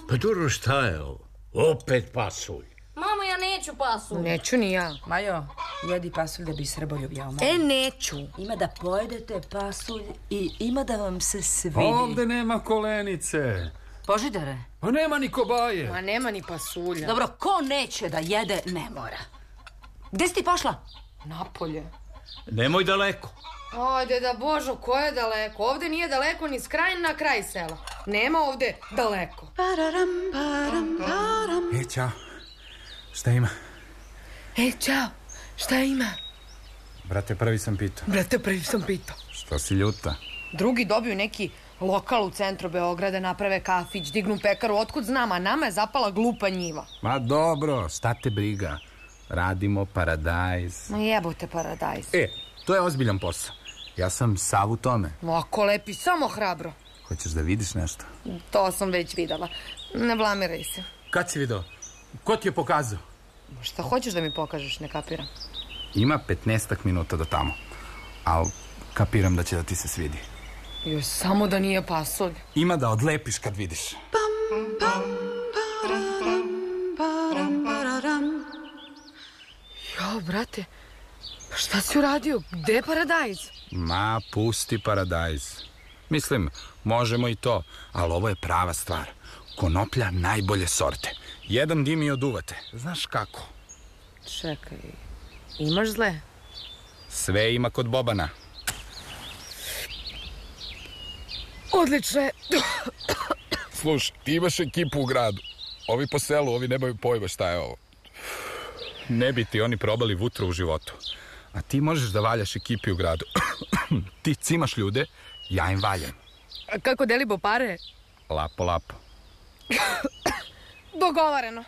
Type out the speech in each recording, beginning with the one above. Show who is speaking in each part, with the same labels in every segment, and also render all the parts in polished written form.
Speaker 1: Pa dobro, šta je ovo? Opet pasulj.
Speaker 2: Mamo, ja neću pasulj.
Speaker 3: Neću ni ja.
Speaker 4: Majo, jedi pasulj da bi Srboljub jao.
Speaker 3: Neću.
Speaker 4: Ima da pojedete pasulj i ima da vam se svidi.
Speaker 5: Ovde nema kolenice.
Speaker 4: Božidare.
Speaker 5: Pa nema ni kobaje.
Speaker 3: Ma nema ni pasulja.
Speaker 4: Dobro, ko neće da jede, ne mora. Gde si ti pošla?
Speaker 3: Napolje.
Speaker 1: Nemoj daleko.
Speaker 3: Ajde da Božo, ko je daleko? Ovde nije daleko ni s kraja na kraj sela. Nema ovde daleko.
Speaker 5: Ćao. Šta ima?
Speaker 3: Ćao. Šta ima?
Speaker 5: Brate, prvi sam pitao.
Speaker 3: Brate, prvi sam pitao.
Speaker 5: Što si ljuta?
Speaker 3: Drugi dobiju neki lokal u centru Beograda, naprave kafić, dignu pekaru, otkud znam, a nama je zapala glupa njiva.
Speaker 5: Ma dobro, šta te briga? Radimo paradajz.
Speaker 3: Ma jebote paradajz.
Speaker 5: To je ozbiljan posao. Ja sam sav u tome.
Speaker 3: Ako lepi, samo hrabro.
Speaker 5: Hoćeš da vidiš nešto?
Speaker 3: To sam već videla. Ne blamiraj se.
Speaker 5: Kad si vidio? Ko ti je pokazao?
Speaker 3: Šta hoćeš da mi pokažeš, ne kapiram.
Speaker 5: Ima 15 minuta do tamo. Al kapiram da će da ti se svidi.
Speaker 3: Joj, samo da nije pasulj.
Speaker 5: Ima da odlepiš kad vidiš.
Speaker 3: Jo, brate, pa šta si uradio? Gde je paradajz?
Speaker 5: Ma, pusti paradajz. Mislim, možemo i to, ali ovo je prava stvar. Konoplja najbolje sorte. Jedan dim i oduvate. Znaš kako?
Speaker 3: Čekaj, imaš zle?
Speaker 5: Sve ima kod Bobana.
Speaker 3: Odlično je.
Speaker 5: Slušaj, ti imaš ekipu u gradu. Ovi po selu, ovi nemaju pojma šta je ovo. Ne bi ti oni probali vutru u životu. A ti možeš da valjaš ekipi u gradu. Ti cimaš ljude, ja im valjam.
Speaker 3: A kako delimo pare?
Speaker 5: Lapo, lapo.
Speaker 3: Dogovoreno.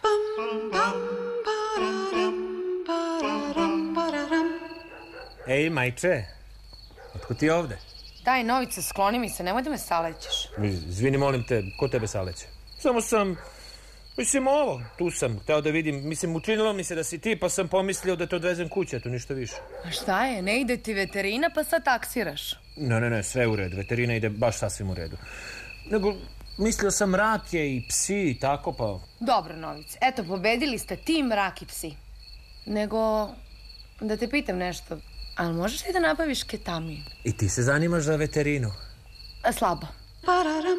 Speaker 6: Ej, majče, otko ti ovde?
Speaker 3: Daj, Novice, skloni mi se, nemoj da me salećeš.
Speaker 6: Izvini, molim te, ko tebe saleće? Samo sam, mislim ovo, tu sam, hteo da vidim, mislim, učinilo mi se da si ti, pa sam pomislio da te odvezem kuće, to ništa više.
Speaker 3: A šta je, ne ide ti veterina, pa sad taksiraš?
Speaker 6: Ne, sve u redu, veterina ide baš sasvim u redu. Nego, mislio sam rakije i psi i tako, pa...
Speaker 3: Dobro, Novice, eto, pobedili ste ti, mrak i psi. Nego, da te pitam nešto, ali možeš ti da nabaviš ketamin?
Speaker 6: I ti se zanimaš za veterinu?
Speaker 3: Slabo.